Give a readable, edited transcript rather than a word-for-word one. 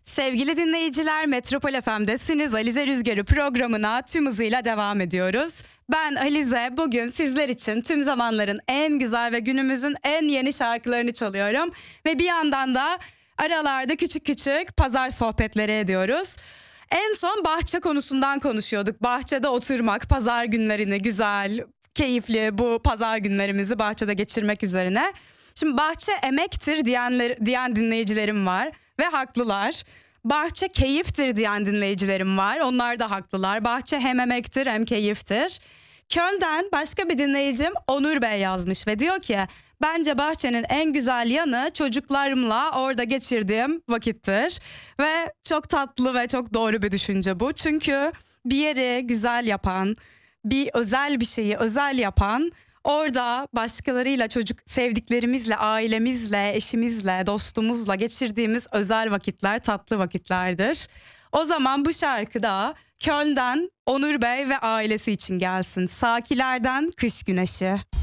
Sevgili dinleyiciler, Metropol FM'desiniz. Alize Rüzgarı programına tüm hızıyla devam ediyoruz. Ben Alize, bugün sizler için tüm zamanların en güzel ve günümüzün en yeni şarkılarını çalıyorum. Ve bir yandan da aralarda küçük küçük pazar sohbetleri ediyoruz. En son bahçe konusundan konuşuyorduk. Bahçede oturmak, pazar günlerini güzel, keyifli bu pazar günlerimizi bahçede geçirmek üzerine. Şimdi bahçe emektir diyen dinleyicilerim var ve haklılar. Bahçe keyiftir diyen dinleyicilerim var. Onlar da haklılar. Bahçe hem emektir hem keyiftir. Köln'den başka bir dinleyicim Onur Bey yazmış ve diyor ki bence bahçenin en güzel yanı çocuklarımla orada geçirdiğim vakittir. Ve çok tatlı ve çok doğru bir düşünce bu. Çünkü bir yeri güzel yapan, bir şeyi özel yapan, orada başkalarıyla, sevdiklerimizle, ailemizle, eşimizle, dostumuzla geçirdiğimiz özel vakitler, tatlı vakitlerdir. O zaman bu şarkı da Köln'den Onur Bey ve ailesi için gelsin. Sakilerden Kış Güneşi.